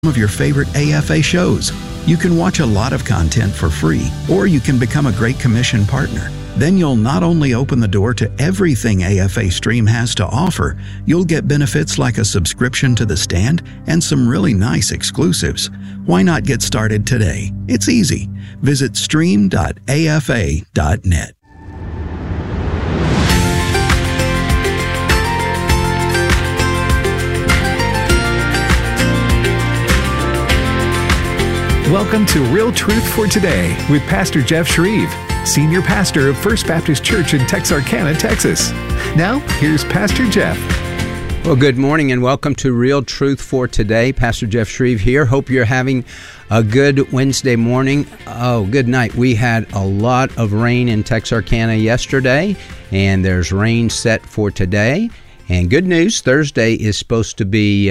of your favorite AFA shows. You can watch a lot of content for free, or you can become a Great Commission partner. Then you'll not only open the door to everything AFA Stream has to offer, you'll get benefits like a subscription to The Stand and some really nice exclusives. Why not get started today? It's easy. Visit stream.afa.net. Welcome to Real Truth for Today with Pastor Jeff Shreve, Senior Pastor of First Baptist Church in Texarkana, Texas. Now, here's Pastor Jeff. Well, good morning and welcome to Real Truth for Today. Pastor Jeff Shreve here. Hope you're having a good Wednesday morning. Oh, good night. We had a lot of rain in Texarkana yesterday, and there's rain set for today. And good news, Thursday is supposed to be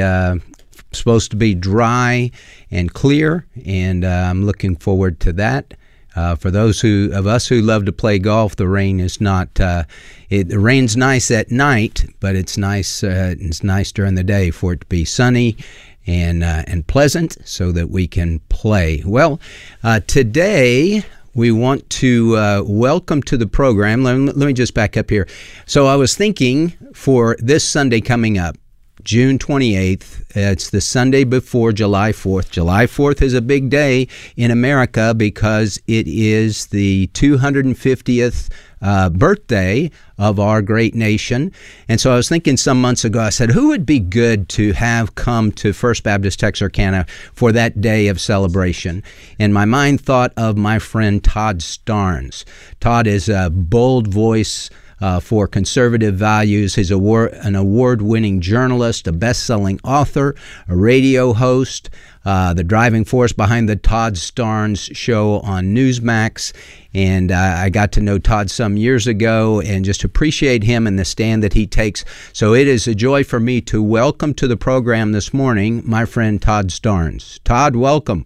dry and clear, and I'm looking forward to that. For those of us who love to play golf, the rain is not. The rain's nice at night, but it's nice. It's nice during the day for it to be sunny and pleasant, so that we can play. Well, today we want to welcome to the program. Let me just back up here. So I was thinking for this Sunday coming up, June 28th, it's the Sunday before July 4th. July 4th is a big day in America because it is the 250th birthday of our great nation. And so I was thinking some months ago, I said, who would be good to have come to First Baptist Texarkana for that day of celebration? And my mind thought of my friend Todd Starnes. Todd is a bold voice for conservative values. He's an award-winning journalist, a best-selling author, a radio host, the driving force behind the Todd Starnes Show on Newsmax. And I got to know Todd some years ago and just appreciate him and the stand that he takes. So it is a joy for me to welcome to the program this morning my friend Todd Starnes. Todd, welcome.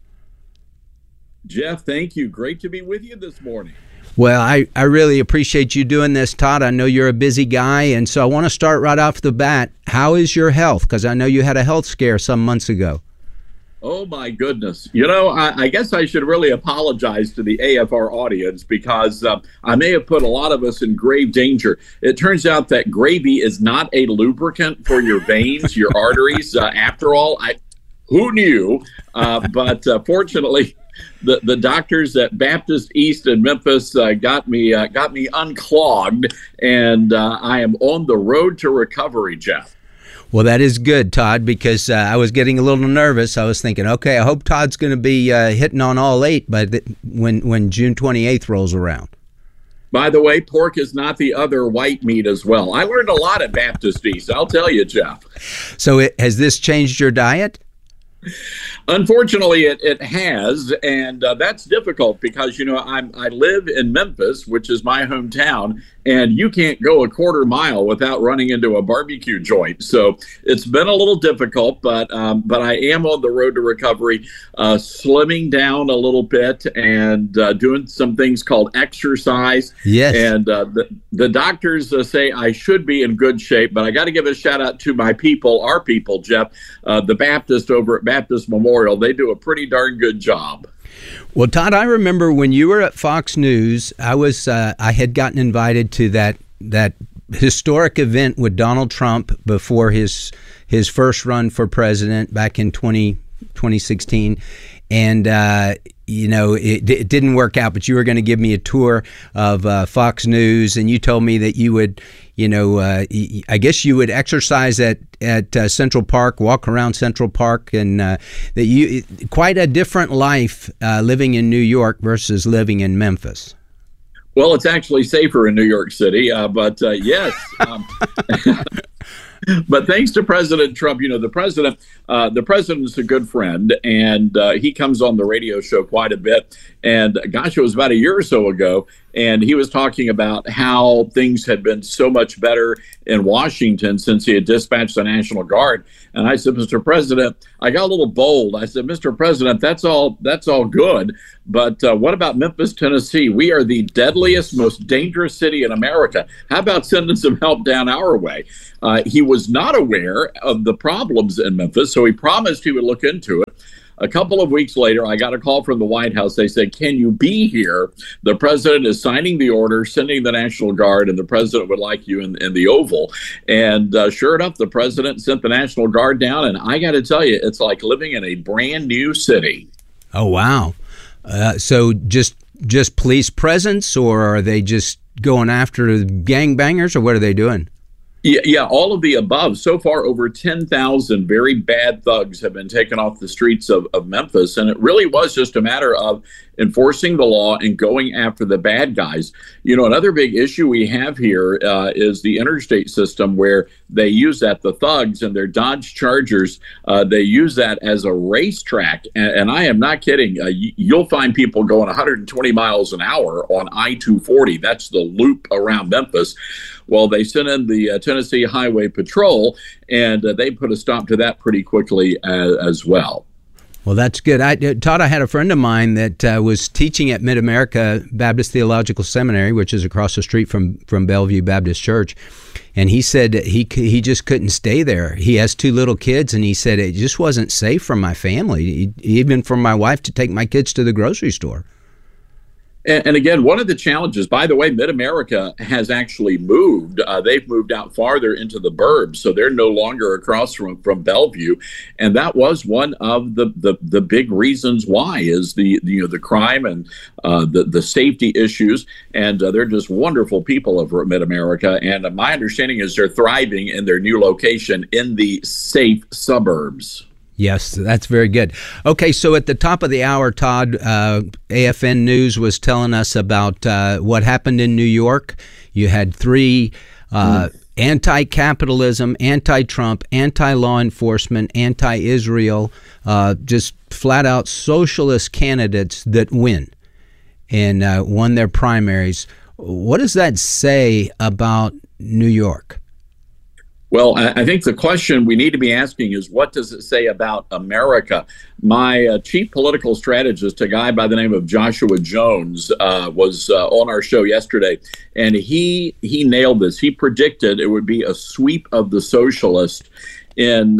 Jeff, thank you. Great to be with you this morning. Well, I really appreciate you doing this, Todd. I know you're a busy guy, and so I want to start right off the bat. How is your health? Because I know you had a health scare some months ago. Oh, my goodness. You know, I guess I should really apologize to the AFR audience because I may have put a lot of us in grave danger. It turns out that gravy is not a lubricant for your veins, your arteries. After all, who knew? But fortunately, the doctors at Baptist East in Memphis got me unclogged, and I am on the road to recovery, Jeff. Well, that is good, Todd, because I was getting a little nervous. I was thinking, okay, I hope Todd's going to be hitting on all eight when June 28th rolls around. By the way, pork is not the other white meat as well. I learned a lot at Baptist East, I'll tell you, Jeff. So has this changed your diet? Unfortunately, it has, and that's difficult because, you know, I live in Memphis, which is my hometown, and you can't go a quarter mile without running into a barbecue joint. So it's been a little difficult, but I am on the road to recovery, slimming down a little bit and doing some things called exercise. Yes. And the doctors say I should be in good shape, but I got to give a shout out to my people, our people, Jeff, the Baptist over at Baptist Memorial. They do a pretty darn good job. Well, Todd, I remember when you were at Fox News, I had gotten invited to that historic event with Donald Trump before his first run for president back in 2016. And, you know, it didn't work out, but you were going to give me a tour of Fox News, and you told me that you would, you know, I guess you would exercise at Central Park, walk around Central Park, and that you quite a different life living in New York versus living in Memphis. Well, it's actually safer in New York City, but yes. But thanks to President Trump, you know, the president is a good friend, and he comes on the radio show quite a bit. And gosh, it was about a year or so ago, and he was talking about how things had been so much better in Washington since he had dispatched the National Guard. And I said, Mr. President, I got a little bold. I said, Mr. President, that's all good. But what about Memphis, Tennessee? We are the deadliest, most dangerous city in America. How about sending some help down our way? He was was not aware of the problems in Memphis, so he promised he would look into it. A couple of weeks later, I got a call from the White House. They said, can you be here? The president is signing the order, sending the National Guard, and the president would like you in the Oval. And sure enough, the president sent the National Guard down. And I got to tell you, it's like living in a brand new city. Oh, wow. So just police presence, or are they just going after gangbangers, or what are they doing? Yeah, all of the above. So far, over 10,000 very bad thugs have been taken off the streets of Memphis. And it really was just a matter of enforcing the law and going after the bad guys. You know, another big issue we have here is the interstate system, where they use that, the thugs and their Dodge Chargers, they use that as a racetrack. And I am not kidding. You'll find people going 120 miles an hour on I-240. That's the loop around Memphis. Well, they sent in the Tennessee Highway Patrol, and they put a stop to that pretty quickly as well. Well, that's good. Todd, I had a friend of mine that was teaching at Mid-America Baptist Theological Seminary, which is across the street from Bellevue Baptist Church, and he said he just couldn't stay there. He has 2 little kids, and he said it just wasn't safe for my family, even for my wife to take my kids to the grocery store. And again, one of the challenges, by the way, Mid-America has actually moved. They've moved out farther into the burbs, so they're no longer across from Bellevue. And that was one of the big reasons why, is the crime and the safety issues. And they're just wonderful people over at Mid-America. And my understanding is they're thriving in their new location in the safe suburbs. Yes, that's very good. Okay, so at the top of the hour, Todd, AFN News was telling us about what happened in New York. You had 3 anti-capitalism, anti-Trump, anti-law enforcement, anti-Israel, just flat-out socialist candidates that win and won their primaries. What does that say about New York? Well, I think the question we need to be asking is, what does it say about America? My chief political strategist, a guy by the name of Joshua Jones, was on our show yesterday, and he nailed this. He predicted it would be a sweep of the socialists in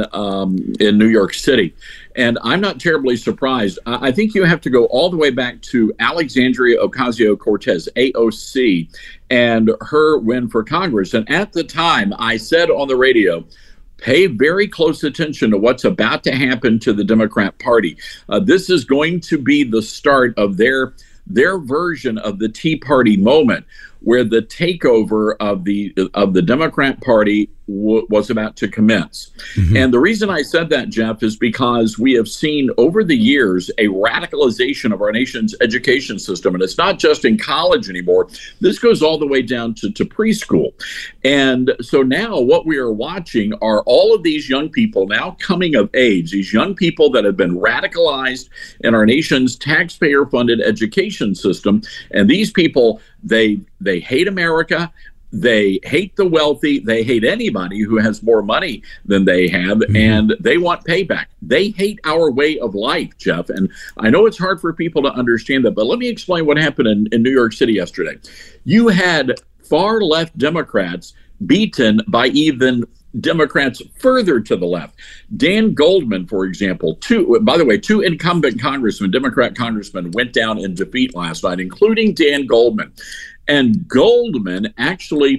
New York City. And I'm not terribly surprised. I think you have to go all the way back to Alexandria Ocasio-Cortez, AOC, and her win for Congress. And at the time, I said on the radio, pay very close attention to what's about to happen to the Democrat Party. This is going to be the start of their version of the Tea Party moment, where the takeover of the Democrat Party was about to commence. Mm-hmm. And the reason I said that, Jeff, is because we have seen over the years a radicalization of our nation's education system. And it's not just in college anymore. This goes all the way down to preschool. And so now what we are watching are all of these young people now coming of age, these young people that have been radicalized in our nation's taxpayer-funded education system. And these people, they hate America. They hate the wealthy. They hate anybody who has more money than they have, mm-hmm. and they want payback. They hate our way of life, Jeff. And I know it's hard for people to understand that, but let me explain what happened in New York City yesterday. You had far left Democrats beaten by even Democrats further to the left. Dan Goldman, for example, two incumbent congressmen, Democrat congressmen, went down in defeat last night, including Dan Goldman. And Goldman actually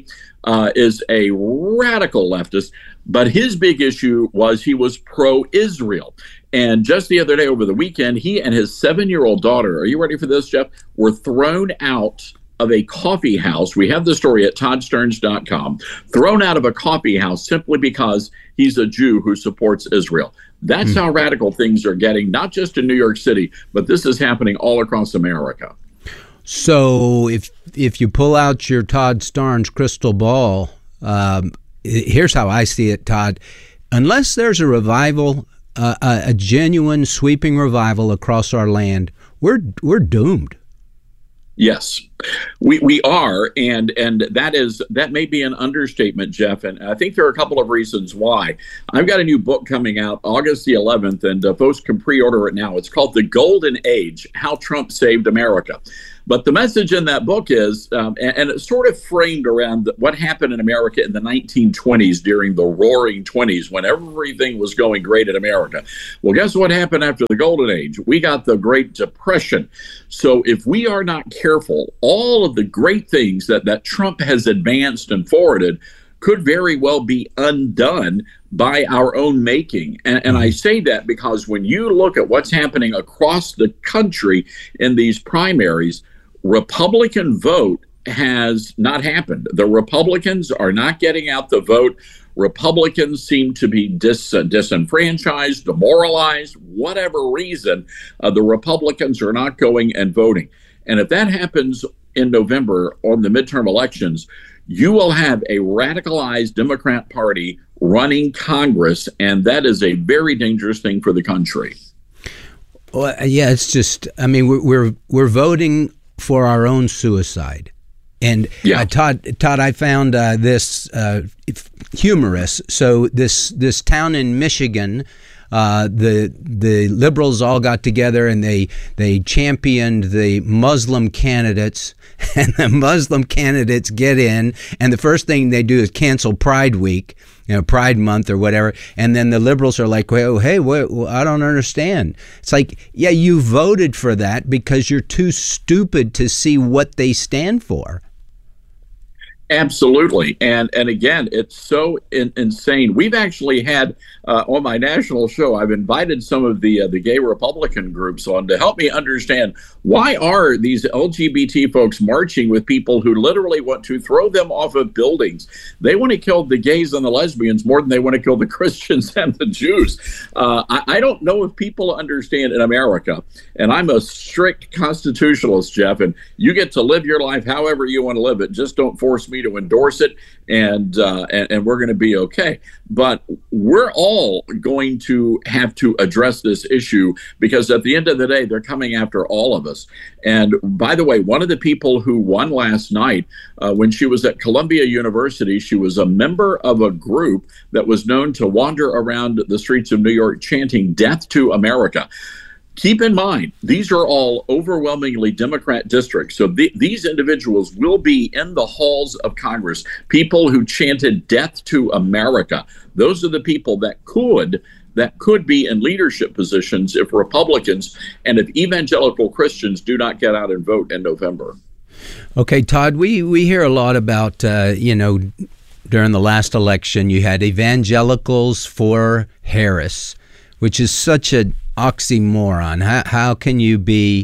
is a radical leftist, but his big issue was he was pro-Israel. And just the other day, over the weekend, he and his 7-year-old daughter, are you ready for this, Jeff, were thrown out of a coffee house. We have the story at toddsterns.com. Thrown out of a coffee house simply because he's a Jew who supports Israel. That's how radical things are getting, not just in New York City, but this is happening all across America. So if you pull out your Todd Starnes crystal ball, here's how I see it, Todd. Unless there's a revival, a genuine sweeping revival across our land, we're doomed. Yes, we are, and that may be an understatement, Jeff. And I think there are a couple of reasons why. I've got a new book coming out August the 11th, and folks can pre-order it now. It's called The Golden Age: How Trump Saved America. But the message in that book is, and it's sort of framed around what happened in America in the 1920s during the Roaring '20s, when everything was going great in America. Well, guess what happened after the Golden Age? We got the Great Depression. So if we are not careful, all of the great things that Trump has advanced and forwarded could very well be undone by our own making. And I say that because when you look at what's happening across the country in these primaries, Republican vote has not happened. The Republicans are not getting out the vote. Republicans seem to be disenfranchised, demoralized, whatever reason, the Republicans are not going and voting. And if that happens in November on the midterm elections, you will have a radicalized Democrat Party running Congress, and that is a very dangerous thing for the country. Well, yeah, it's just, I mean, we're voting for our own suicide. And yeah. Todd, I found this humorous. So this town in Michigan, the liberals all got together and they championed the Muslim candidates, and the Muslim candidates get in, and the first thing they do is cancel Pride Week, Pride Month or whatever, and then the liberals are like, well, hey, I don't understand. It's like, yeah, you voted for that because you're too stupid to see what they stand for. Absolutely. And again, it's so insane. We've actually had on my national show, I've invited some of the gay Republican groups on to help me understand, why are these LGBT folks marching with people who literally want to throw them off of buildings? They want to kill the gays and the lesbians more than they want to kill the Christians and the Jews. I don't know if people understand in America, and I'm a strict constitutionalist, Jeff, and you get to live your life however you want to live it. Just don't force me to endorse it, and we're going to be okay. But we're all going to have to address this issue, because at the end of the day, they're coming after all of us. And by the way, one of the people who won last night, when she was at Columbia University, she was a member of a group that was known to wander around the streets of New York chanting "Death to America." Keep in mind, these are all overwhelmingly Democrat districts. So these individuals will be in the halls of Congress, people who chanted "Death to America." Those are the people that could be in leadership positions if Republicans and if evangelical Christians do not get out and vote in November. Okay, Todd, we hear a lot about, during the last election, you had evangelicals for Harris, which is such an oxymoron. How can you be,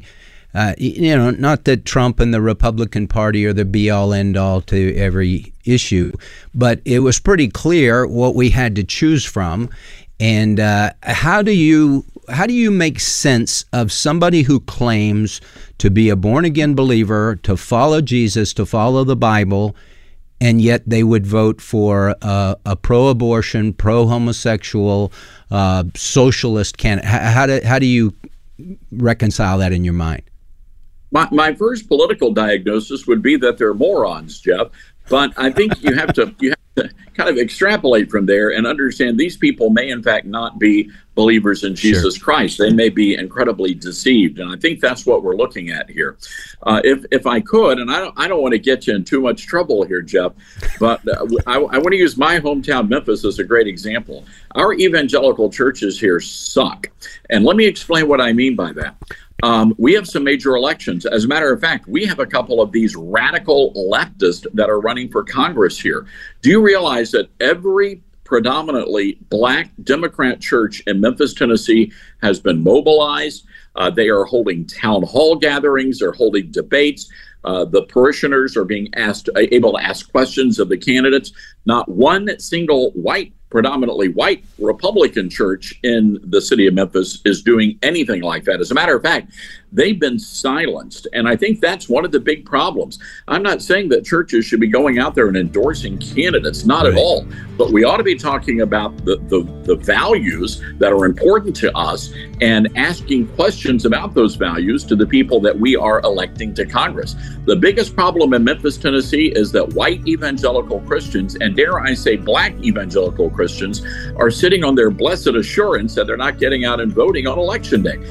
not that Trump and the Republican Party are the be-all, end-all to every issue, but it was pretty clear what we had to choose from. And how do you make sense of somebody who claims to be a born-again believer, to follow Jesus, to follow the Bible, and yet they would vote for a pro-abortion, pro-homosexual, socialist candidate? How do you reconcile that in your mind? My first political diagnosis would be that they're morons, Jeff. But I think you have to kind of extrapolate from there and understand these people may in fact not be believers in Jesus Christ. They may be incredibly deceived, and I think that's what we're looking at here. If I could, and I don't want to get you in too much trouble here, Jeff, but I want to use my hometown, Memphis, as a great example. Our evangelical churches here suck, and let me explain what I mean by that. We have some major elections. As a matter of fact, we have a couple of these radical leftists that are running for Congress here. Do you realize that every predominantly black Democrat church in Memphis, Tennessee has been mobilized? They are holding town hall gatherings. They're holding debates. The parishioners are being able to ask questions of the candidates. Not one single predominantly white Republican church in the city of Memphis is doing anything like that. As a matter of fact, they've been silenced. And I think that's one of the big problems. I'm not saying that churches should be going out there and endorsing candidates, not at all. But we ought to be talking about the values that are important to us and asking questions about those values to the people that we are electing to Congress. The biggest problem in Memphis, Tennessee is that white evangelical Christians, and dare I say black evangelical Christians, are sitting on their blessed assurance that they're not getting out and voting on election day.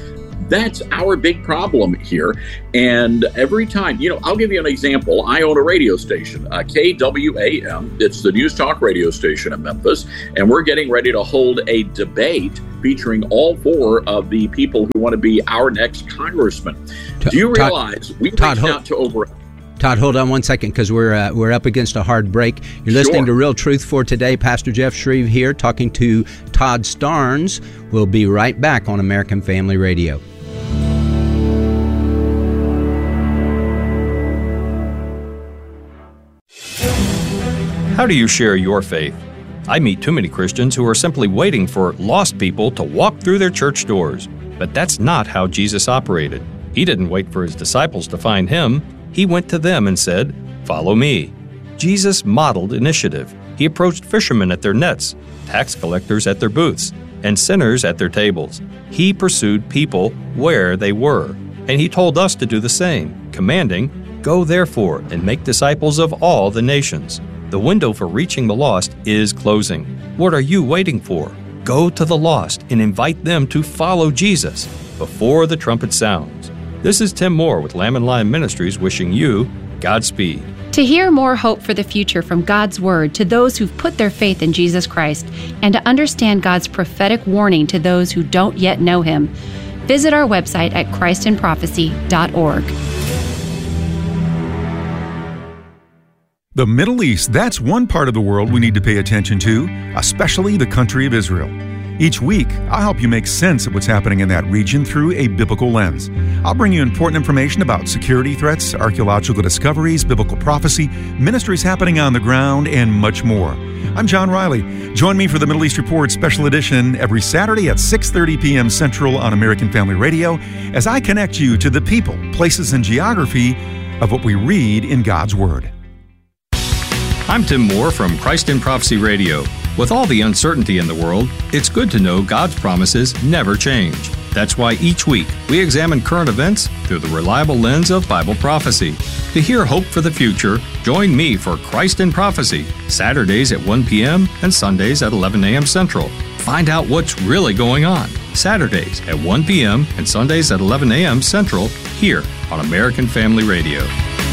That's our big problem here. And every time, I'll give you an example. I own a radio station, KWAM. It's the News Talk radio station in Memphis. And we're getting ready to hold a debate featuring all 4 of the people who want to be our next congressman. Do you realize we reached out to over... Todd, hold on one second, because we're up against a hard break. You're listening to Real Truth for Today. Pastor Jeff Shreve here, talking to Todd Starnes. We'll be right back on American Family Radio. How do you share your faith? I meet too many Christians who are simply waiting for lost people to walk through their church doors. But that's not how Jesus operated. He didn't wait for his disciples to find him. He went to them and said, "Follow me." Jesus modeled initiative. He approached fishermen at their nets, tax collectors at their booths, and sinners at their tables. He pursued people where they were, and he told us to do the same, commanding, "Go therefore and make disciples of all the nations." The window for reaching the lost is closing. What are you waiting for? Go to the lost and invite them to follow Jesus before the trumpet sounds. This is Tim Moore with Lamb and Lion Ministries wishing you Godspeed. To hear more hope for the future from God's Word to those who've put their faith in Jesus Christ, and to understand God's prophetic warning to those who don't yet know Him, visit our website at christinprophecy.org. The Middle East, that's one part of the world we need to pay attention to, especially the country of Israel. Each week, I'll help you make sense of what's happening in that region through a biblical lens. I'll bring you important information about security threats, archaeological discoveries, biblical prophecy, ministries happening on the ground, and much more. I'm John Riley. Join me for the Middle East Report Special Edition every Saturday at 6:30 p.m. Central on American Family Radio as I connect you to the people, places, and geography of what we read in God's Word. I'm Tim Moore from Christ in Prophecy Radio. With all the uncertainty in the world, it's good to know God's promises never change. That's why each week we examine current events through the reliable lens of Bible prophecy. To hear hope for the future, join me for Christ in Prophecy, Saturdays at 1 p.m. and Sundays at 11 a.m. Central. Find out what's really going on. Saturdays at 1 p.m. and Sundays at 11 a.m. Central, here on American Family Radio.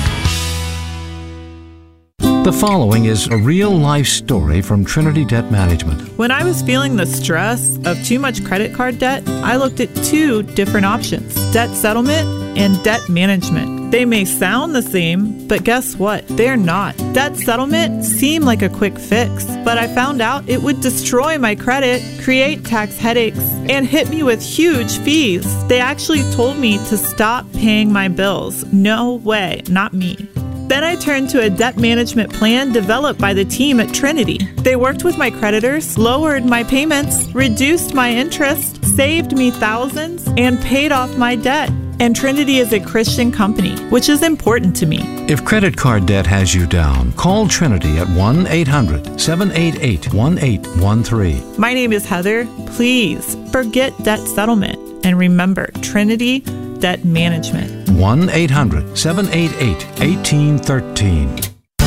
The following is a real-life story from Trinity Debt Management. When I was feeling the stress of too much credit card debt, I looked at 2 different options: debt settlement and debt management. They may sound the same, but guess what? They're not. Debt settlement seemed like a quick fix, but I found out it would destroy my credit, create tax headaches, and hit me with huge fees. They actually told me to stop paying my bills. No way, not me. Then I turned to a debt management plan developed by the team at Trinity. They worked with my creditors, lowered my payments, reduced my interest, saved me thousands, and paid off my debt. And Trinity is a Christian company, which is important to me. If credit card debt has you down, call Trinity at 1-800-788-1813. My name is Heather. Please forget debt settlement and remember Trinity Debt Management. 1-800-788-1813.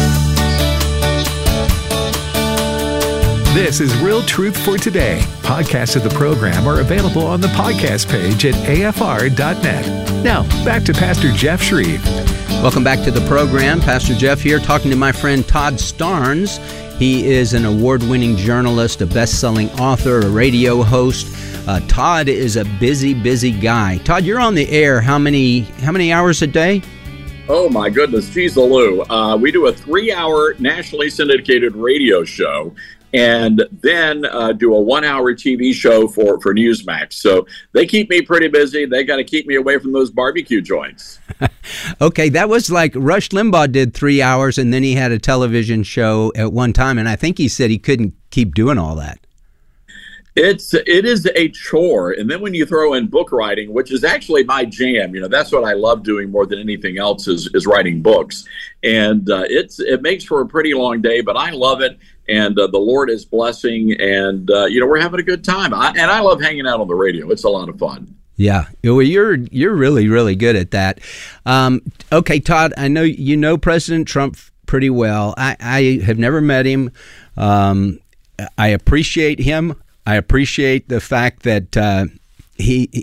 This is Real Truth for Today. Podcasts of the program are available on the podcast page at afr.net. Now, back to Pastor Jeff Shreve. Welcome back to the program. Pastor Jeff here, talking to my friend Todd Starnes. He is an award-winning journalist, a best-selling author, a radio host. Todd is a busy guy. Todd, you're on the air how many hours a day? Oh, my goodness. Geez, Lou. We do a 3-hour nationally syndicated radio show and then do a 1-hour TV show for Newsmax. So they keep me pretty busy. They got to keep me away from those barbecue joints. Okay, that was like Rush Limbaugh did 3 hours, and then he had a television show at one time, and I think he said he couldn't keep doing all that. It is a chore, and then when you throw in book writing, which is actually my jam, that's what I love doing more than anything else is writing books, and it makes for a pretty long day, but I love it, and the Lord is blessing, and we're having a good time, and I love hanging out on the radio. It's a lot of fun. Yeah, well, you're really good at that. Okay, Todd, I know you know President Trump pretty well. I have never met him. I appreciate him. I appreciate the fact that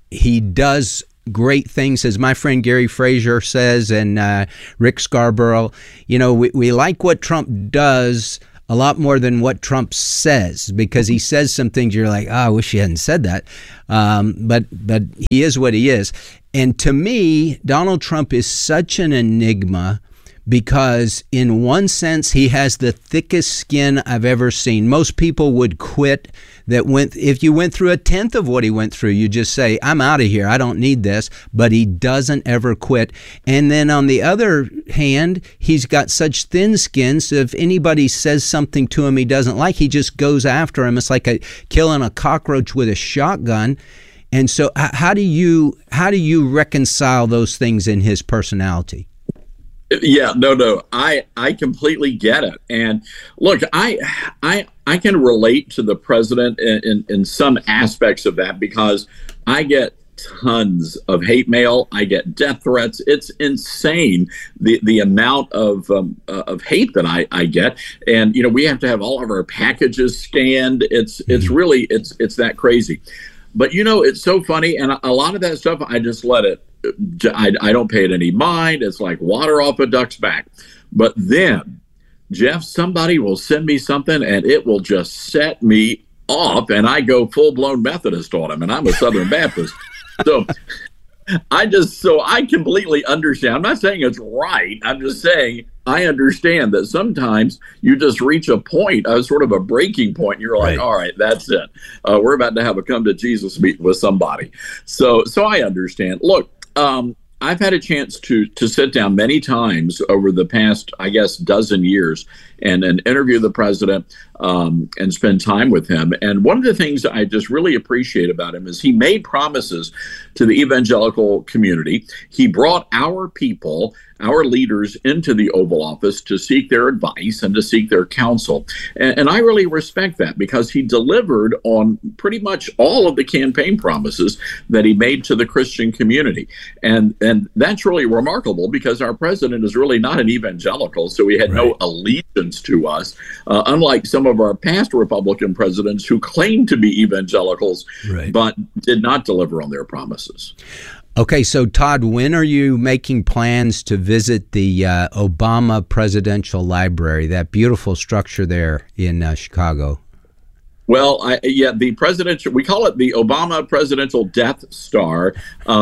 he does great things, as my friend Gary Fraser says, and Rick Scarborough. We like what Trump does a lot more than what Trump says, because he says some things you're like, I wish he hadn't said that. But he is what he is. And to me, Donald Trump is such an enigma, because in one sense, he has the thickest skin I've ever seen. Most people would quit if you went through a tenth of what he went through, you just say, I'm out of here. I don't need this. But he doesn't ever quit. And then on the other hand, he's got such thin skin. So if anybody says something to him he doesn't like, he just goes after him. It's like killing a cockroach with a shotgun. And so how do you reconcile those things in his personality? Yeah, no, I completely get it. And look, I can relate to the president in some aspects of that, because I get tons of hate mail. I get death threats. It's insane, the amount of hate that I get. And we have to have all of our packages scanned. It's really that crazy. But it's so funny, and a lot of that stuff I just let it. I don't pay it any mind. It's like water off a duck's back. But then, Jeff, somebody will send me something and it will just set me off, and I go full-blown Methodist on them, and I'm a Southern Baptist. So I completely understand. I'm not saying it's right. I'm just saying I understand that sometimes you just reach a point, sort of a breaking point. And you're like, right. All right, that's it. We're about to have a come to Jesus meeting with somebody. So I understand. Look, I've had a chance to sit down many times over the past, I guess, dozen years and interview the president and spend time with him. And one of the things I just really appreciate about him is he made promises to the evangelical community. He brought our people, our leaders, into the Oval Office to seek their advice and to seek their counsel. And I really respect that, because he delivered on pretty much all of the campaign promises that he made to the Christian community. And that's really remarkable, because our president is really not an evangelical, so he had no allegiance to us, unlike some of our past Republican presidents who claimed to be evangelicals, but did not deliver on their promises. Okay, so Todd, when are you making plans to visit the Obama Presidential Library, that beautiful structure there in Chicago? Well, the presidential, we call it the Obama Presidential Death Star.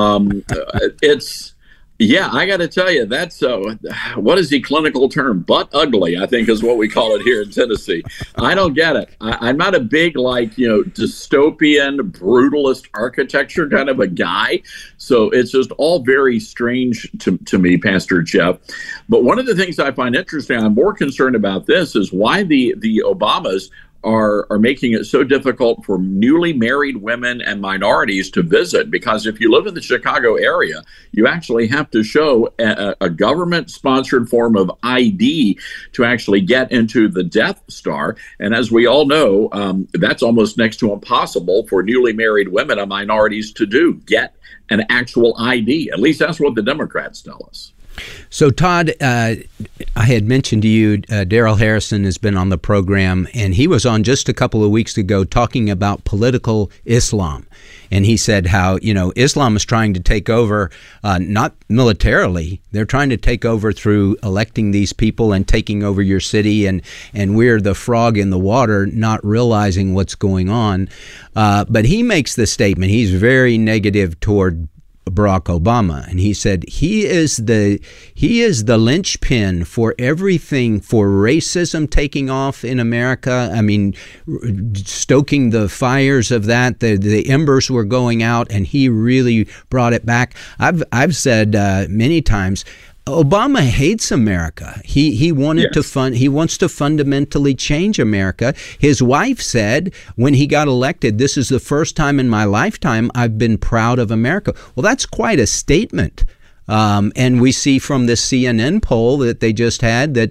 I got to tell you, that's what is the clinical term? Butt ugly, I think, is what we call it here in Tennessee. I don't get it. I'm not a big, dystopian, brutalist architecture kind of a guy. So it's just all very strange to me, Pastor Jeff. But one of the things I find interesting, I'm more concerned about this, is why the Obamas are making it so difficult for newly married women and minorities to visit. Because if you live in the Chicago area, you actually have to show a government-sponsored form of ID to actually get into the Death Star. And as we all know, that's almost next to impossible for newly married women and minorities to do, get an actual ID. At least that's what the Democrats tell us. So, Todd, I had mentioned to you, Daryl Harrison has been on the program, and he was on just a couple of weeks ago talking about political Islam. And he said how, Islam is trying to take over, not militarily, they're trying to take over through electing these people and taking over your city, and we're the frog in the water, not realizing what's going on. But he makes the statement, he's very negative toward Barack Obama, and he said he is the linchpin for everything, for racism taking off in America. I mean, stoking the fires of that, the embers were going out, and he really brought it back. I've said many times, Obama hates America. He wanted he wants to fundamentally change America. His wife said when he got elected, "This is the first time in my lifetime I've been proud of America." Well, that's quite a statement. And we see from this CNN poll that they just had that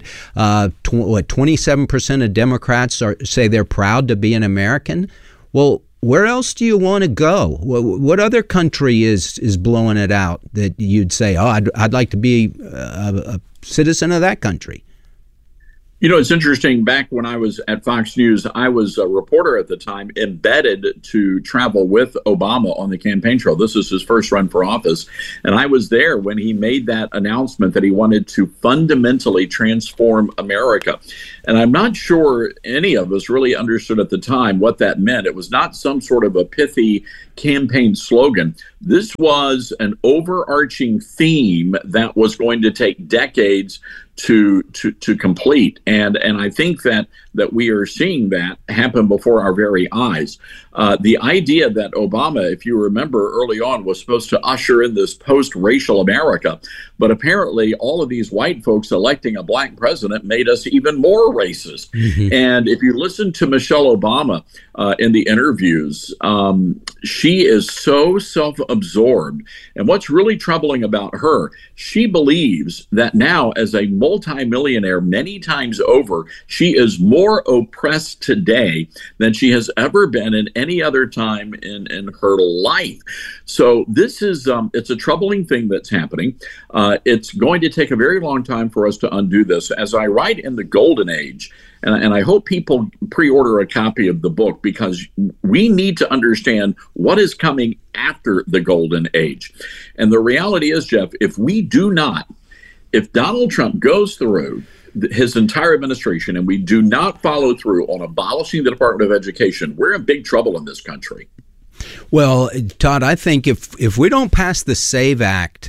27% of Democrats say they're proud to be an American. Well, where else do you want to go? What other country is blowing it out that you'd say, oh, I'd like to be a citizen of that country? You know, it's interesting. Back when I was at Fox News, I was a reporter at the time, embedded to travel with Obama on the campaign trail. This is his first run for office. And I was there when he made that announcement that he wanted to fundamentally transform America. And I'm not sure any of us really understood at the time what that meant. It was not some sort of a pithy campaign slogan. This was an overarching theme that was going to take decades to complete, and I think that we are seeing that happen before our very eyes. The idea that Obama, if you remember early on, was supposed to usher in this post-racial America, but apparently all of these white folks electing a black president made us even more racist. Mm-hmm. And if you listen to Michelle Obama in the interviews, she is so self-absorbed. And what's really troubling about her, she believes that now, as a multimillionaire many times over, she is more oppressed today than she has ever been in any other time in her life. So this is it's a troubling thing that's happening. It's going to take a very long time for us to undo this. As I write in the Golden Age, and I hope people pre-order a copy of the book, because we need to understand what is coming after the Golden Age. And the reality is, Jeff, if Donald Trump goes through his entire administration and we do not follow through on abolishing the Department of Education, we're in big trouble in this country. Well, Todd, I think if we don't pass the SAVE Act,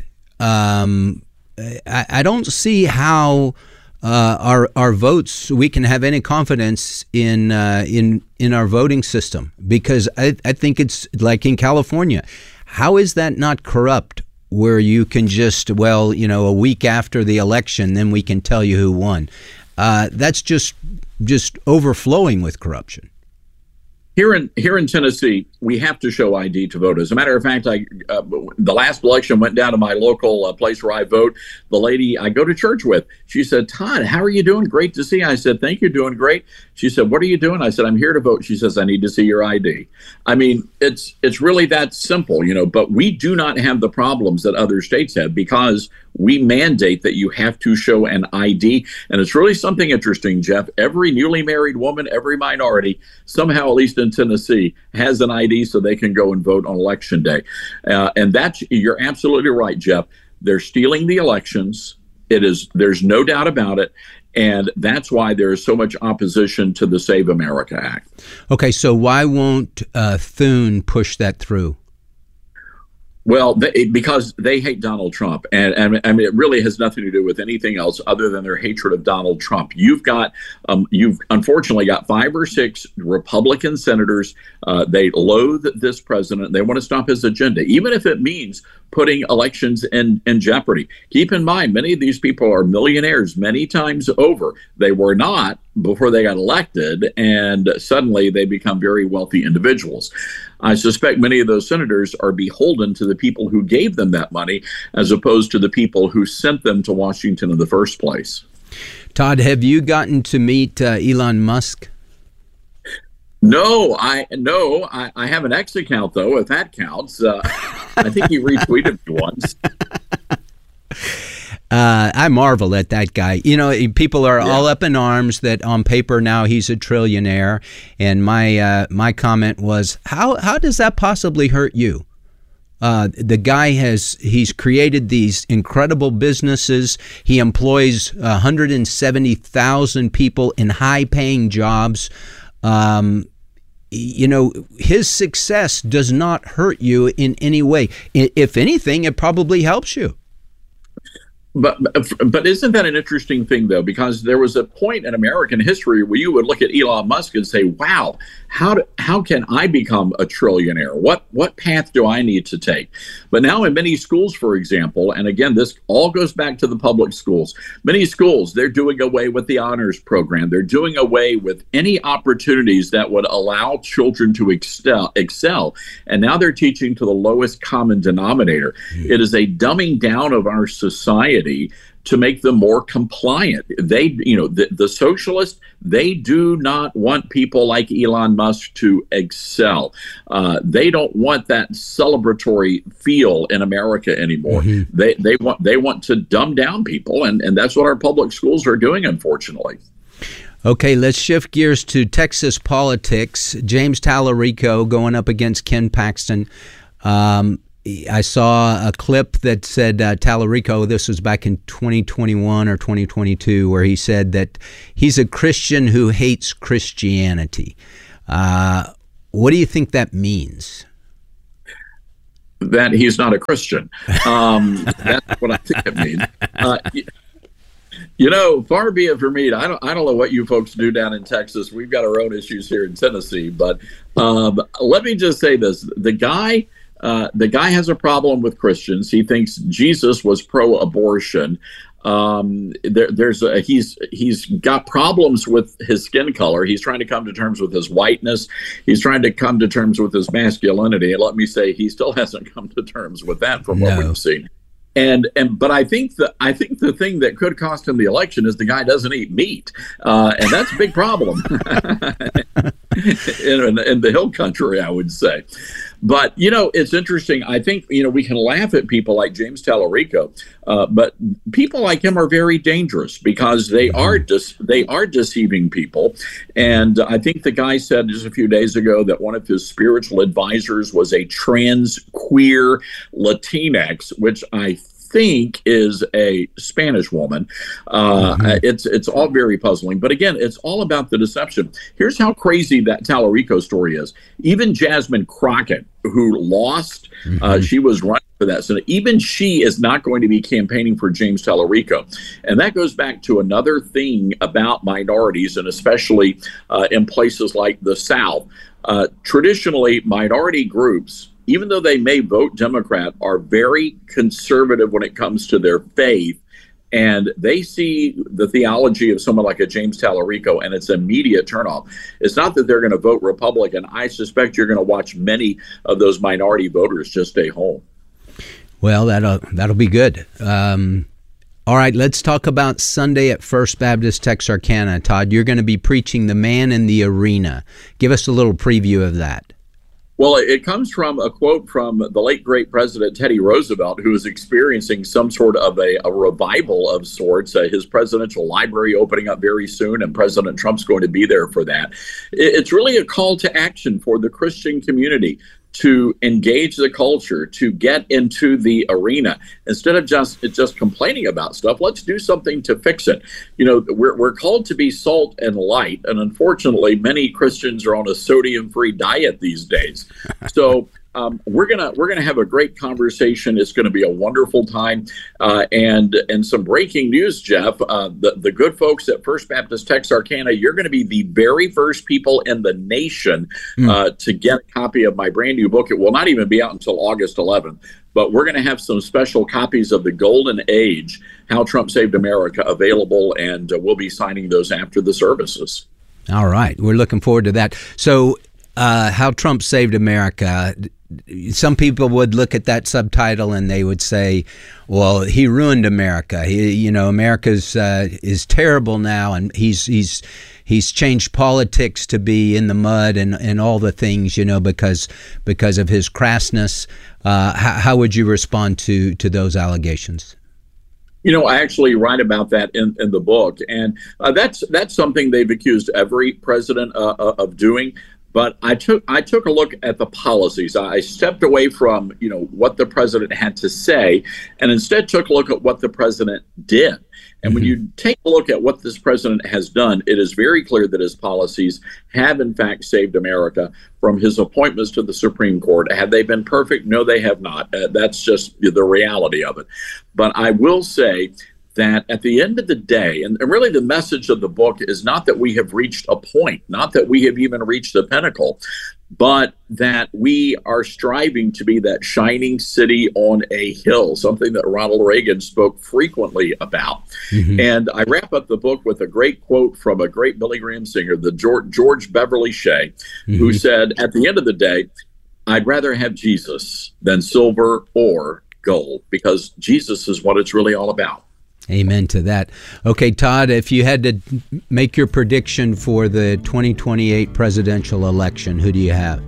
I don't see how our votes, we can have any confidence in our voting system, because I think it's like in California. How is that not corrupt, where you can just, a week after the election, then we can tell you who won? That's just overflowing with corruption. Here in Tennessee, we have to show ID to vote. As a matter of fact, the last election went down to my local place where I vote. The lady I go to church with, she said, "Todd, how are you doing? Great to see you." I said, "Thank you, doing great." She said, "What are you doing?" I said, "I'm here to vote." She says, "I need to see your ID." I mean, it's really that simple, but we do not have the problems that other states have, because we mandate that you have to show an ID. And it's really something interesting, Jeff. Every newly married woman, every minority, somehow, at least in Tennessee, has an ID so they can go and vote on Election Day. And you're absolutely right, Jeff. They're stealing the elections. There's no doubt about it. And that's why there is so much opposition to the Save America Act. Okay, so why won't Thune push that through? Well, because they hate Donald Trump, and I mean, it really has nothing to do with anything else other than their hatred of Donald Trump. You've unfortunately got 5 or 6 Republican senators. They loathe this president. They want to stop his agenda, even if it means putting elections in jeopardy. Keep in mind, many of these people are millionaires many times over. They were not before they got elected, and suddenly they become very wealthy individuals. I suspect many of those senators are beholden to the people who gave them that money, as opposed to the people who sent them to Washington in the first place. Todd, have you gotten to meet Elon Musk? No, I have an X account, though, if that counts. I think he retweeted me once. I marvel at that guy. People are all up in arms that on paper now he's a trillionaire. And my comment was, how does that possibly hurt you? The guy he's created these incredible businesses. He employs 170,000 people in high-paying jobs. His success does not hurt you in any way. If anything, it probably helps you. But isn't that an interesting thing, though? Because there was a point in American history where you would look at Elon Musk and say, wow, how can I become a trillionaire? What path do I need to take? But now in many schools, for example, and again, this all goes back to the public schools. Many schools, they're doing away with the honors program. They're doing away with any opportunities that would allow children to excel. And now they're teaching to the lowest common denominator. It is a dumbing down of our society to make them more compliant. The socialists, they do not want people like Elon Musk to excel. They don't want that celebratory feel in America anymore. Mm-hmm. They want to dumb down people, and that's what our public schools are doing, unfortunately. Okay, let's shift gears to Texas politics. James Tallarico going up against Ken Paxton. I saw a clip that said Tallarico, this was back in 2021 or 2022, where he said that he's a Christian who hates Christianity. What do you think that means? That he's not a Christian. That's what I think it means. Far be it for me. I don't know what you folks do down in Texas. We've got our own issues here in Tennessee. But let me just say this: the guy has a problem with Christians. He thinks Jesus was pro-abortion. He's got problems with his skin color. He's trying to come to terms with his whiteness. He's trying to come to terms with his masculinity. And let me say, he still hasn't come to terms with that from what we've seen. But I think the thing that could cost him the election is the guy doesn't eat meat, and that's a big problem in the hill country, I would say. But it's interesting. I think we can laugh at people like James Tallarico, but people like him are very dangerous because they are deceiving people. And I think the guy said just a few days ago that one of his spiritual advisors was a trans queer Latinx, which I think is a Spanish woman. It's all very puzzling. But again, it's all about the deception. Here's how crazy that Tallarico story is. Even Jasmine Crockett, who lost, she was running for that Senate. Even she is not going to be campaigning for James Tallarico. And that goes back to another thing about minorities, and especially in places like the South. Traditionally, minority groups, even though they may vote Democrat, are very conservative when it comes to their faith. And they see the theology of someone like a James Tallarico, and it's immediate turnoff. It's not that they're going to vote Republican. I suspect you're going to watch many of those minority voters just stay home. Well, that'll be good. All right, let's talk about Sunday at First Baptist Texarkana. Todd, you're going to be preaching The Man in the Arena. Give us a little preview of that. Well, it comes from a quote from the late, great President Teddy Roosevelt, who is experiencing some sort of a revival of sorts. His presidential library opening up very soon, and President Trump's going to be there for that. It's really a call to action for the Christian community to engage the culture, to get into the arena. Instead of just complaining about stuff, let's do something to fix it. We're called to be salt and light, and unfortunately, many Christians are on a sodium-free diet these days. So we're gonna have a great conversation. It's going to be a wonderful time, and some breaking news, Jeff. The good folks at First Baptist Texarkana, you're going to be the very first people in the nation to get a copy of my brand new book. It will not even be out until August 11th, but we're going to have some special copies of The Golden Age: How Trump Saved America available, and we'll be signing those after the services. All right, we're looking forward to that. So, How Trump Saved America. Some people would look at that subtitle and they would say, well, he ruined America. America's is terrible now, and he's changed politics to be in the mud and all the things, because of his crassness. How would you respond to those allegations? I actually write about that in the book, and that's something they've accused every president of doing. But I took a look at the policies. I stepped away from what the president had to say, and instead took a look at what the president did. And when you take a look at what this president has done, it is very clear that his policies have in fact saved America. From his appointments to the Supreme Court, have they been perfect? No, they have not. That's just the reality of it. But I will say that at the end of the day, and really the message of the book is not that we have reached a point, not that we have even reached the pinnacle, but that we are striving to be that shining city on a hill, something that Ronald Reagan spoke frequently about. And I wrap up the book with a great quote from a great Billy Graham singer, the George Beverly Shea, who said, at the end of the day, I'd rather have Jesus than silver or gold, because Jesus is what it's really all about. Amen to that. Okay, Todd, if you had to make your prediction for the 2028 presidential election, who do you have?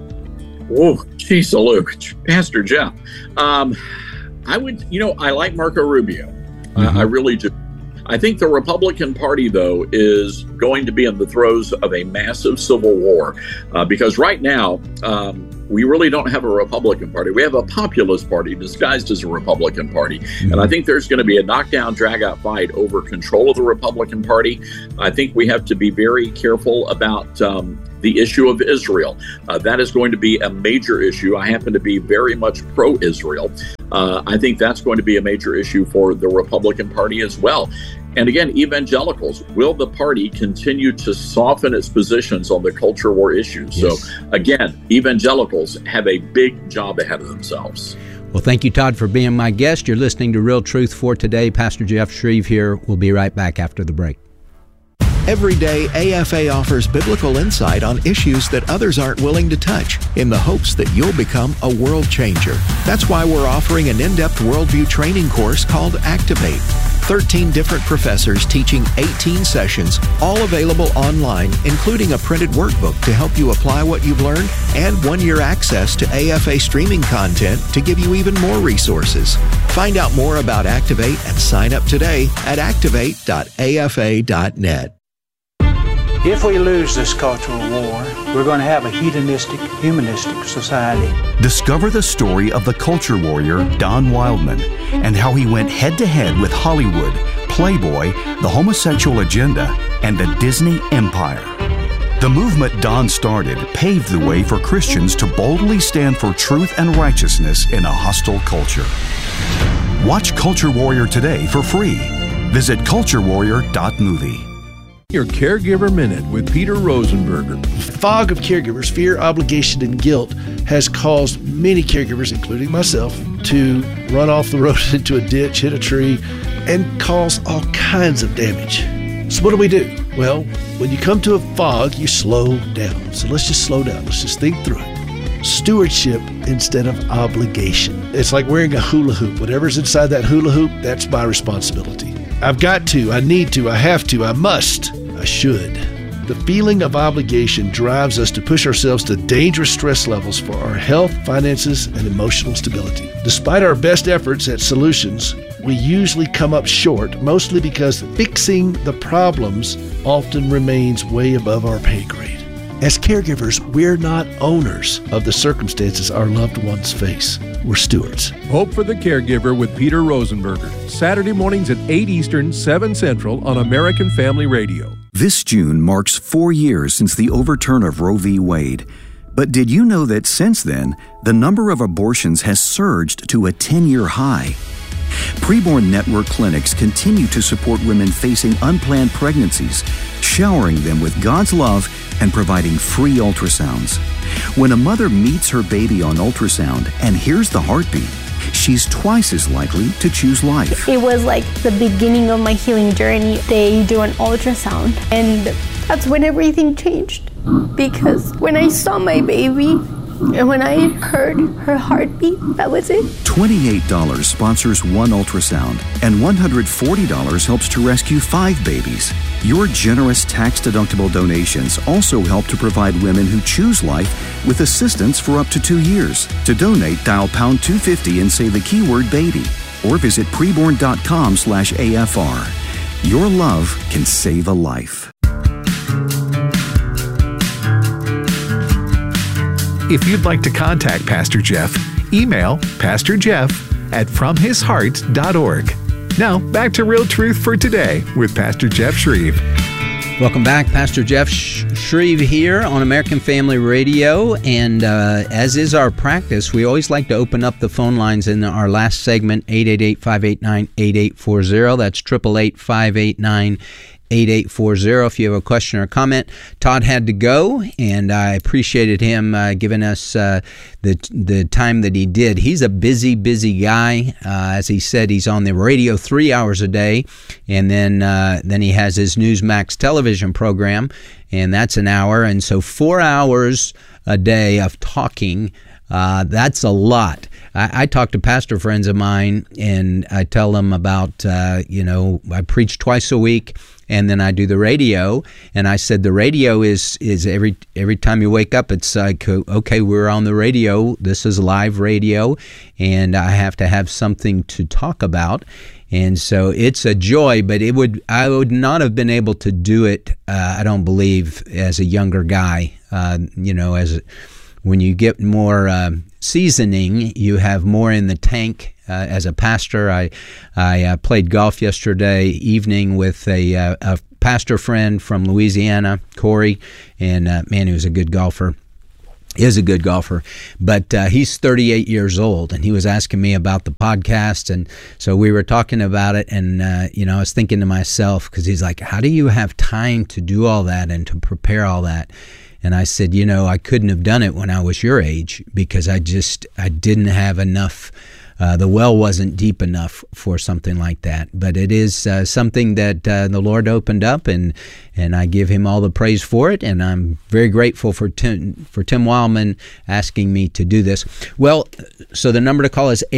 Oh, geez, Luke, Pastor Jeff. I would, I like Marco Rubio. I really do. I think the Republican Party, though, is going to be in the throes of a massive civil war because right now, we really don't have a Republican Party. We have a populist party disguised as a Republican Party. Mm-hmm. And I think there's going to be a knockdown, drag-out fight over control of the Republican Party. I think we have to be very careful about the issue of Israel. That is going to be a major issue. I happen to be very much pro-Israel. I think that's going to be a major issue for the Republican Party as well. And again, evangelicals, will the party continue to soften its positions on the culture war issues? Yes. So again, evangelicals have a big job ahead of themselves. Well, thank you, Todd, for being my guest. You're listening to Real Truth for Today. Pastor Jeff Shreve here. We'll be right back after the break. Every day, AFA offers biblical insight on issues that others aren't willing to touch in the hopes that you'll become a world changer. That's why we're offering an in-depth worldview training course called Activate. 13 different professors teaching 18 sessions, all available online, including a printed workbook to help you apply what you've learned and 1-year access to AFA streaming content to give you even more resources. Find out more about Activate and sign up today at activate.afa.net. If we lose this cultural war, we're going to have a hedonistic, humanistic society. Discover the story of the culture warrior Don Wildman and how he went head-to-head with Hollywood, Playboy, the homosexual agenda, and the Disney Empire. The movement Don started paved the way for Christians to boldly stand for truth and righteousness in a hostile culture. Watch Culture Warrior today for free. Visit culturewarrior.movie. Your Caregiver Minute with Peter Rosenberger. The fog of caregivers, fear, obligation, and guilt has caused many caregivers, including myself, to run off the road into a ditch, hit a tree, and cause all kinds of damage. So what do? Well, when you come to a fog, you slow down. So let's just slow down. Let's just think through it. Stewardship instead of obligation. It's like wearing a hula hoop. Whatever's inside that hula hoop, that's my responsibility. I've got to, I need to, I have to, I must, I should. The feeling of obligation drives us to push ourselves to dangerous stress levels for our health, finances, and emotional stability. Despite our best efforts at solutions, we usually come up short, mostly because fixing the problems often remains way above our pay grade. As caregivers, we're not owners of the circumstances our loved ones face. We're stewards. Hope for the Caregiver with Peter Rosenberger. Saturday mornings at 8 Eastern, 7 Central on American Family Radio. This June marks 4 years since the overturn of Roe v. Wade. But did you know that since then, the number of abortions has surged to a 10-year high? Preborn Network clinics continue to support women facing unplanned pregnancies, showering them with God's love and providing free ultrasounds. When a mother meets her baby on ultrasound and hears the heartbeat, she's twice as likely to choose life. It was like the beginning of my healing journey. They do an ultrasound, and that's when everything changed. Because when I saw my baby, and when I heard her heartbeat, that was it. $28 sponsors one ultrasound, and $140 helps to rescue 5 babies. Your generous tax-deductible donations also help to provide women who choose life with assistance for up to 2 years. To donate, dial pound 250 and say the keyword baby, or visit preborn.com/AFR. Your love can save a life. If you'd like to contact Pastor Jeff, email pastorjeff@fromhisheart.org. Now, back to Real Truth for Today with Pastor Jeff Shreve. Welcome back. Pastor Jeff Shreve here on American Family Radio. And as is our practice, we always like to open up the phone lines in our last segment, 888-589-8840. That's 888-589-8840. 8840 if you have a question or comment. Todd had to go, and I appreciated him giving us the time that he did. He's a busy guy. As he said, he's on the radio 3 hours a day, and then he has his Newsmax television program, and that's an hour. And so 4 hours a day of talking, that's a lot. I talk to pastor friends of mine, and I tell them about, I preach twice a week, and then I do the radio. And I said the radio is every time you wake up, it's like, okay, we're on the radio. This is live radio, and I have to have something to talk about. And so it's a joy, but I would not have been able to do it, I don't believe, as a younger guy. When you get more seasoning, you have more in the tank. As a pastor, I played golf yesterday evening with a pastor friend from Louisiana, Corey, and man, he was a good golfer. Is a good golfer, but he's 38 years old, and he was asking me about the podcast, and so we were talking about it, and I was thinking to myself, because he's like, how do you have time to do all that and to prepare all that? And I said, I couldn't have done it when I was your age, because I didn't have enough. The well wasn't deep enough for something like that. But it is something that the Lord opened up, and I give him all the praise for it. And I'm very grateful for Tim Wildman asking me to do this. Well, so the number to call is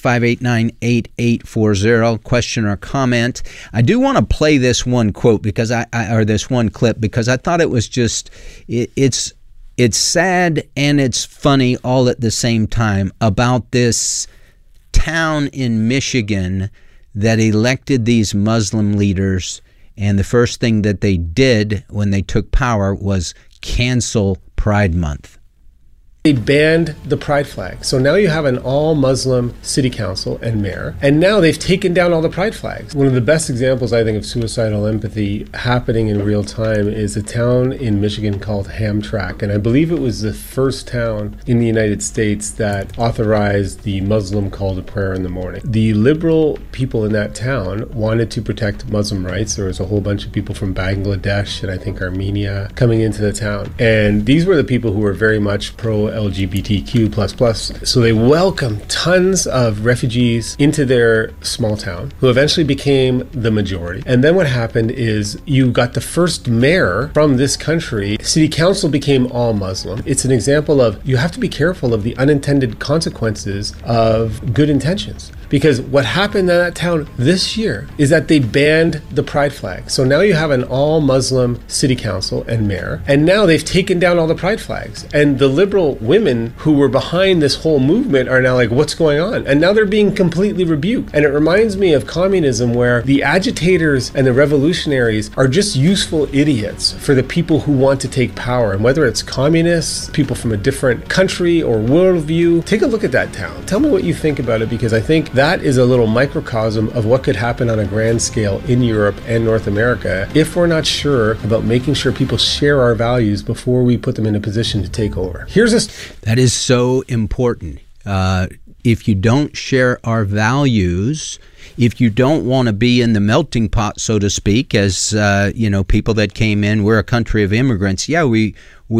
888-589-8840. Question or comment. I do want to play this one quote or this one clip, because I thought it was just it's sad and it's funny all at the same time about this town in Michigan that elected these Muslim leaders, and the first thing that they did when they took power was cancel Pride Month. They banned the pride flag. So now you have an all-Muslim city council and mayor, and now they've taken down all the pride flags. One of the best examples, I think, of suicidal empathy happening in real time is a town in Michigan called Hamtramck, and I believe it was the first town in the United States that authorized the Muslim call to prayer in the morning. The liberal people in that town wanted to protect Muslim rights. There was a whole bunch of people from Bangladesh and I think Armenia coming into the town, and these were the people who were very much pro-LGBTQ++. So they welcomed tons of refugees into their small town, who eventually became the majority. And then what happened is you got the first mayor from this country. City council became all Muslim. It's an example of you have to be careful of the unintended consequences of good intentions. Because what happened in that town this year is that they banned the pride flag. So now you have an all-Muslim city council and mayor, and now they've taken down all the pride flags. And the liberal women who were behind this whole movement are now like, what's going on? And now they're being completely rebuked. And it reminds me of communism, where the agitators and the revolutionaries are just useful idiots for the people who want to take power. And whether it's communists, people from a different country or worldview, take a look at that town. Tell me what you think about it, because I think that is a little microcosm of what could happen on a grand scale in Europe and North America if we're not sure about making sure people share our values before we put them in a position to take over. That is so important. If you don't share our values, if you don't want to be in the melting pot, so to speak, as people that came in, we're a country of immigrants. Yeah, we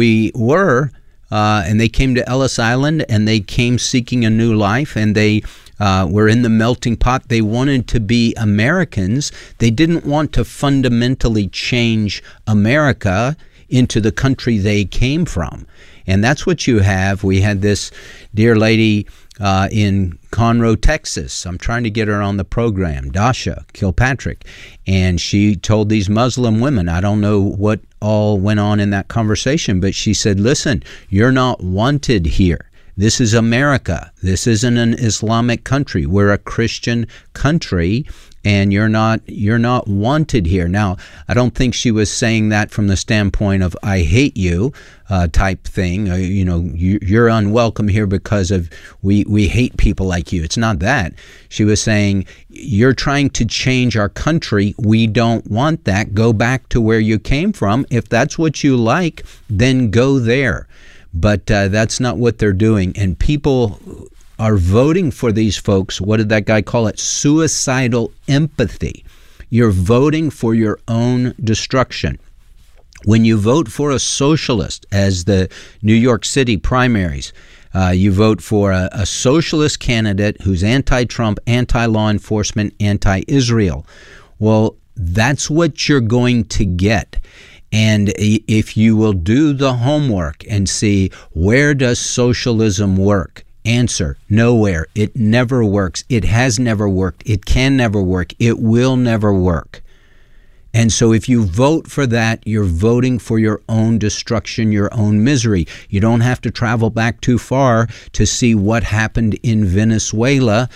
were, and they came to Ellis Island, and they came seeking a new life, and they were in the melting pot. They wanted to be Americans. They didn't want to fundamentally change America into the country they came from. And that's what you have. We had this dear lady in Conroe, Texas. I'm trying to get her on the program, Dasha Kilpatrick. And she told these Muslim women, I don't know what all went on in that conversation, but she said, listen, you're not wanted here. This is America. This isn't an Islamic country. We're a Christian country, and you're not wanted here. Now, I don't think she was saying that from the standpoint of I hate you type thing. You're unwelcome here because of we hate people like you. It's not that. She was saying you're trying to change our country. We don't want that. Go back to where you came from. If that's what you like, then go there. But that's not what they're doing. And people are voting for these folks. What did that guy call it? Suicidal empathy. You're voting for your own destruction. When you vote for a socialist, as the New York City primaries, you vote for a socialist candidate who's anti-Trump, anti-law enforcement, anti-Israel. Well, that's what you're going to get. And if you will do the homework and see, where does socialism work? Answer, nowhere. It never works. It has never worked. It can never work. It will never work. And so if you vote for that, you're voting for your own destruction, your own misery. You don't have to travel back too far to see what happened in Venezuela.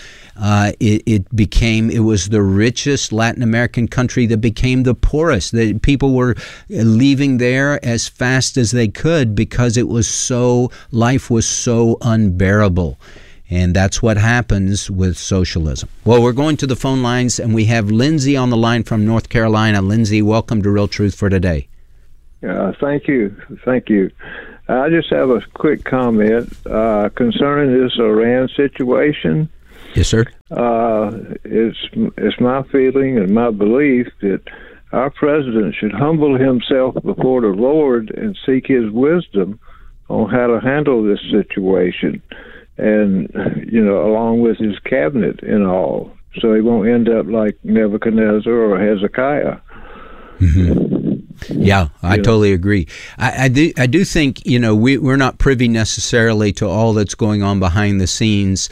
It was the richest Latin American country that became the poorest. The people were leaving there as fast as they could because life was so unbearable. And that's what happens with socialism. Well, we're going to the phone lines, and we have Lindsay on the line from North Carolina. Lindsay, welcome to Real Truth for Today. Thank you. I just have a quick comment concerning this Iran situation. Yes, sir. It's my feeling and my belief that our president should humble himself before the Lord and seek his wisdom on how to handle this situation. And, along with his cabinet and all, so he won't end up like Nebuchadnezzar or Hezekiah. Mm-hmm. Yeah, I totally agree. I do think, we're not privy necessarily to all that's going on behind the scenes.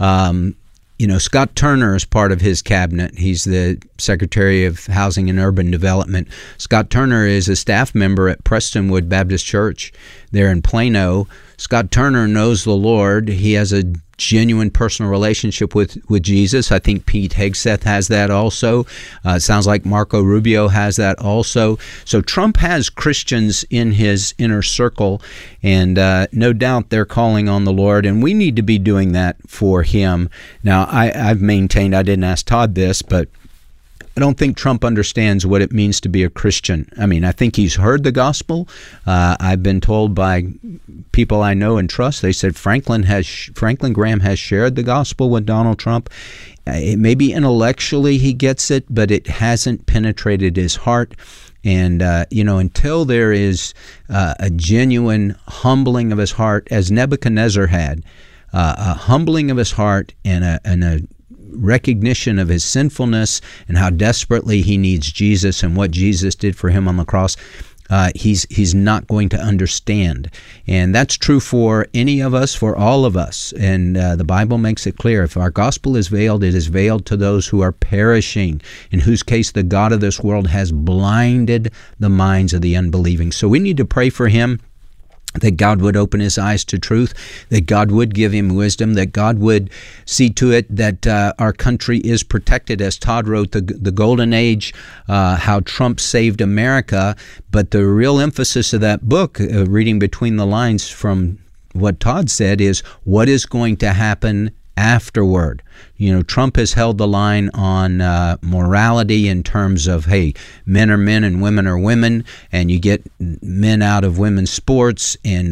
Scott Turner is part of his cabinet. He's the Secretary of Housing and Urban Development. Scott Turner is a staff member at Prestonwood Baptist Church there in Plano. Scott Turner knows the Lord. He has a genuine personal relationship with Jesus. I think Pete Hegseth has that also. It sounds like Marco Rubio has that also. So Trump has Christians in his inner circle, and no doubt they're calling on the Lord, and we need to be doing that for him. Now, I've maintained, I didn't ask Todd this, but I don't think Trump understands what it means to be a Christian. I mean, I think he's heard the gospel. I've been told by people I know and trust, they said Franklin Graham has shared the gospel with Donald Trump. Maybe intellectually he gets it, but it hasn't penetrated his heart. And, until there is a genuine humbling of his heart, as Nebuchadnezzar had, a humbling of his heart and a recognition of his sinfulness and how desperately he needs Jesus and what Jesus did for him on the cross, he's not going to understand. And that's true for any of us, for all of us. And the Bible makes it clear, if our gospel is veiled, it is veiled to those who are perishing, in whose case the God of this world has blinded the minds of the unbelieving. So we need to pray for him, that God would open his eyes to truth, that God would give him wisdom, that God would see to it that our country is protected. As Todd wrote, the Golden Age, how Trump saved America. But the real emphasis of that book, reading between the lines from what Todd said, is what is going to happen afterward. Trump has held the line on morality in terms of, hey, men are men and women are women, and you get men out of women's sports. And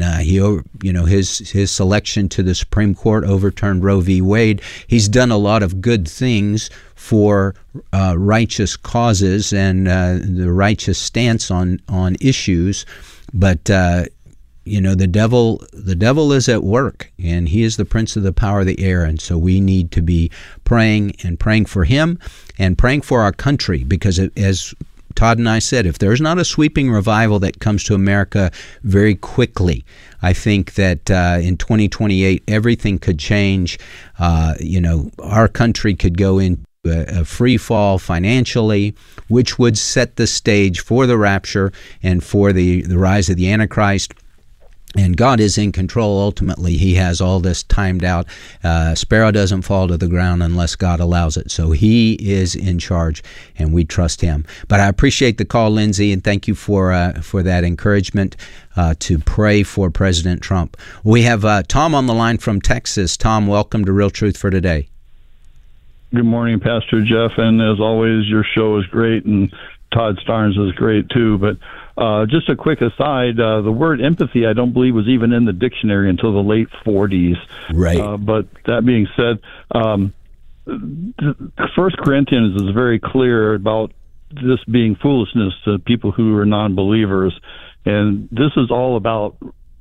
his selection to the Supreme Court overturned Roe v. Wade. He's done a lot of good things for righteous causes and the righteous stance on issues, but the devil is at work, and he is the prince of the power of the air. And so we need to be praying for him and praying for our country, because as Todd and I said, if there's not a sweeping revival that comes to America very quickly, I think that in 2028 everything could change. Our country could go into a free fall financially, which would set the stage for the rapture and for the rise of the Antichrist. And God is in control ultimately. He has all this timed out. Sparrow doesn't fall to the ground unless God allows it. So he is in charge, and we trust him. But I appreciate the call, Lindsay, and thank you for that encouragement to pray for President Trump. We have Tom on the line from Texas. Tom, welcome to Real Truth for Today. Good morning, Pastor Jeff. And as always, your show is great, and Todd Starnes is great too. But just a quick aside, the word empathy I don't believe was even in the dictionary until the late 40s. Right. But that being said, 1 Corinthians is very clear about this being foolishness to people who are non-believers. And this is all about,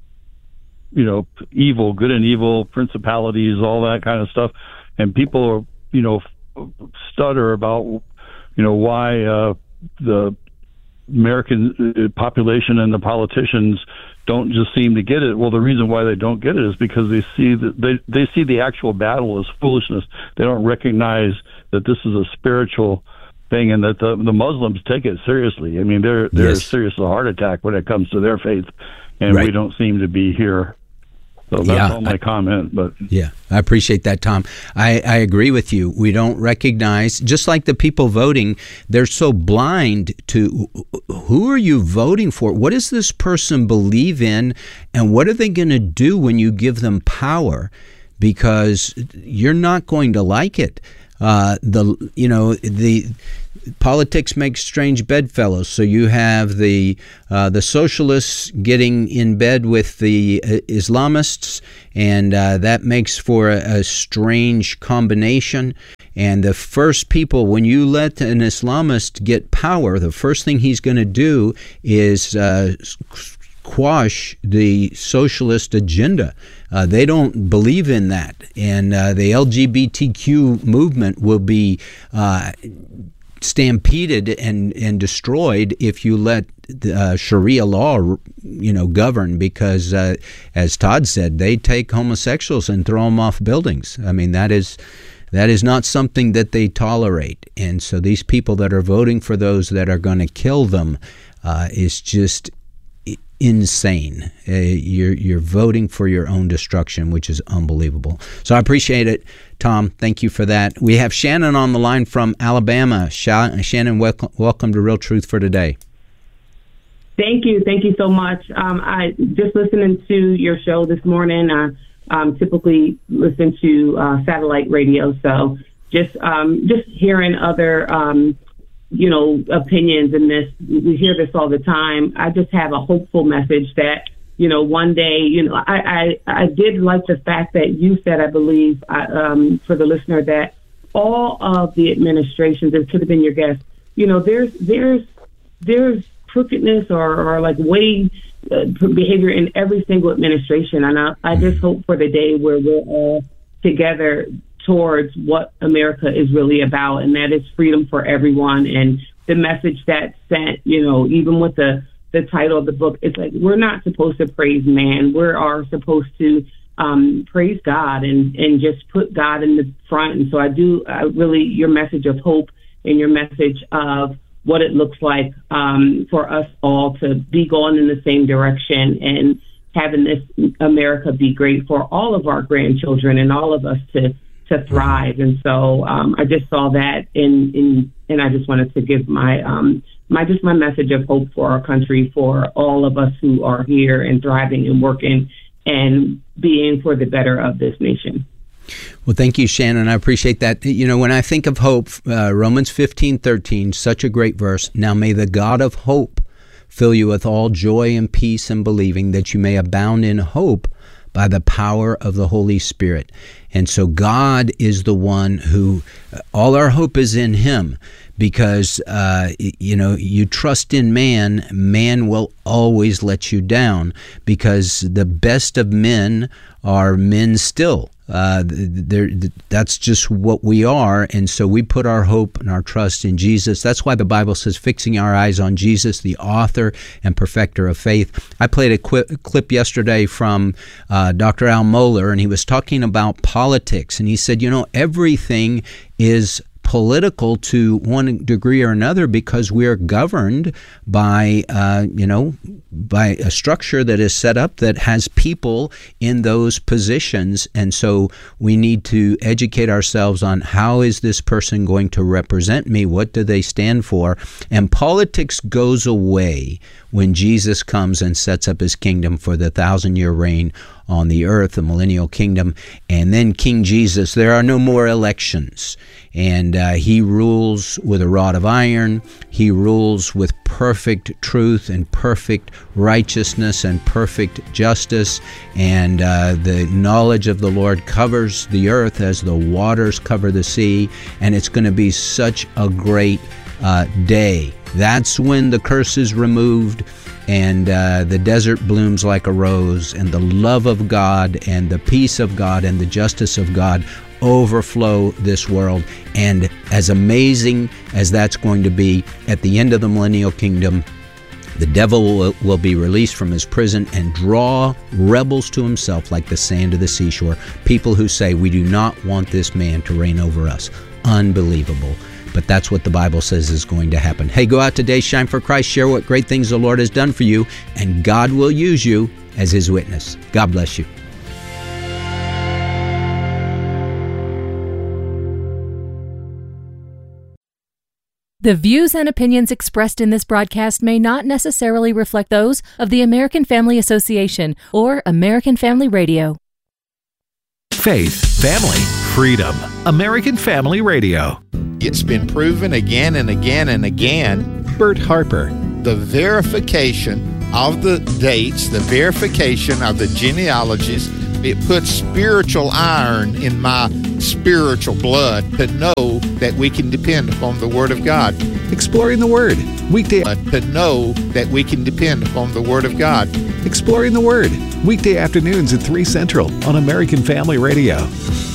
evil, good and evil, principalities, all that kind of stuff. And people, stutter about, why the American population and the politicians don't just seem to get it. Well, the reason why they don't get it is because they see that they see the actual battle as foolishness. They don't recognize that this is a spiritual thing, and that the Muslims take it seriously. I mean, they're Yes. serious as a heart attack when it comes to their faith, and Right. we don't seem to be here. So that's all my comment. But Yeah, I appreciate that, Tom. I agree with you. We don't recognize, just like the people voting, they're so blind to who are you voting for? What does this person believe in? And what are they going to do when you give them power? Because you're not going to like it. The politics makes strange bedfellows. So you have the socialists getting in bed with the Islamists, and that makes for a strange combination. And the first people, when you let an Islamist get power, the first thing he's going to do is quash the socialist agenda. They don't believe in that. And the LGBTQ movement will be stampeded and destroyed if you let Sharia law, govern, because as Todd said, they take homosexuals and throw them off buildings. I mean, that is not something that they tolerate. And so these people that are voting for those that are going to kill them is just insane. You're voting for your own destruction, which is unbelievable. So I appreciate it, Tom. Thank you for that. We have Shannon on the line from Alabama. Shannon, welcome to Real Truth for Today. Thank you so much. I just listening to your show this morning. I typically listen to satellite radio, so just hearing other opinions in this. We hear this all the time. I just have a hopeful message that, one day, I did like the fact that you said, I believe, for the listener, that all of the administrations, it could have been your guest, there's crookedness or like way behavior in every single administration. And I just hope for the day where we're all together towards what America is really about, and that is freedom for everyone. And the message that's sent, even with the title of the book, it's like we're not supposed to praise man. We are supposed to praise God and just put God in the front. And so I really, your message of hope and your message of what it looks like for us all to be going in the same direction and having this America be great for all of our grandchildren and all of us to thrive. And so I just saw that and I just wanted to give my message of hope for our country, for all of us who are here and thriving and working and being for the better of this nation. Well, thank you, Shannon. I appreciate that. When I think of hope, Romans 15:13, such a great verse. Now may the God of hope fill you with all joy and peace in believing, that you may abound in hope by the power of the Holy Spirit. And so God is the one who, all our hope is in him, because, you trust in man, man will always let you down, because the best of men are men still. That's just what we are. And so we put our hope and our trust in Jesus. That's why the Bible says, fixing our eyes on Jesus, the author and perfecter of faith. I played a clip yesterday from Dr. Al Mohler, and he was talking about politics. And he said, everything is political to one degree or another, because we are governed by by a structure that is set up that has people in those positions. And so we need to educate ourselves on, how is this person going to represent me? What do they stand for? And politics goes away when Jesus comes and sets up his kingdom for the 1,000-year reign on the earth, the millennial kingdom. And then King Jesus, there are no more elections. And he rules with a rod of iron. He rules with perfect truth and perfect righteousness and perfect justice. And the knowledge of the Lord covers the earth as the waters cover the sea. And it's going to be such a great day. That's when the curse is removed, and the desert blooms like a rose, and the love of God and the peace of God and the justice of God overflow this world. And as amazing as that's going to be, at the end of the millennial kingdom, the devil will be released from his prison and draw rebels to himself like the sand of the seashore. People who say, we do not want this man to reign over us. Unbelievable. but that's what the Bible says is going to happen. Hey, go out today, shine for Christ, share what great things the Lord has done for you, and God will use you as His witness. God bless you. The views and opinions expressed in this broadcast may not necessarily reflect those of the American Family Association or American Family Radio. Faith, family, freedom. American Family Radio. It's been proven again and again and again. Bert Harper. The verification of the dates, the verification of the genealogies, it puts spiritual iron in my spiritual blood to know that we can depend upon the Word of God. Exploring the Word. Weekday. To know that we can depend upon the Word of God. Exploring the Word. Weekday afternoons at 3 Central on American Family Radio.